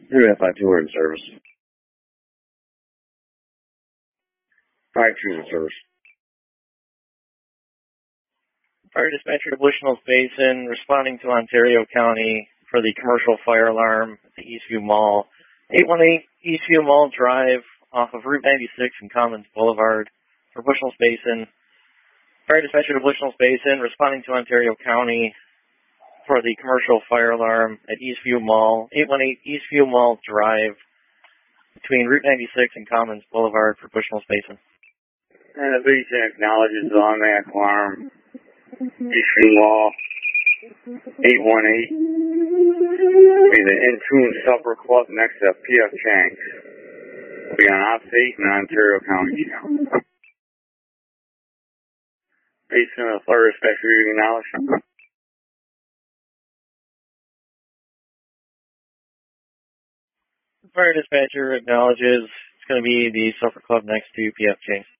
352 are in service. 52 in service. Fire dispatcher to Bushnell's Basin, responding to Ontario County for the commercial fire alarm at the Eastview Mall. 818 Eastview Mall Drive off of Route 96 and Commons Boulevard for Bushnell's Basin. Fire dispatcher to Bushnell's Basin, responding to Ontario County for the commercial fire alarm at Eastview Mall. 818 Eastview Mall Drive between Route 96 and Commons Boulevard for Bushnell's Basin. And the Basin acknowledges the automatic alarm. Eastview Mall, 818. Be the In-Tune Supper Club next to P.F. Chang's. Will be on Off-State and Ontario County channel. Basin of fire dispatcher acknowledged. Fire dispatcher acknowledges it's going to be the Supper Club next to P.F. Chang's.